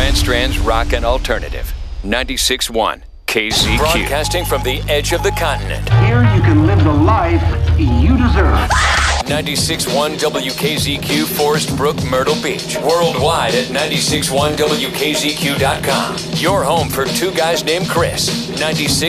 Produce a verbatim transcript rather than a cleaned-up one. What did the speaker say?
Van Strand's Rock and Alternative. ninety-six point one K Z Q. Broadcasting from the edge of the continent. Here you can live the life you deserve. ninety-six point one W K Z Q, Forest Brook, Myrtle Beach. Worldwide at ninety-six point one W K Z Q dot com. Your home for two guys named Chris. ninety-six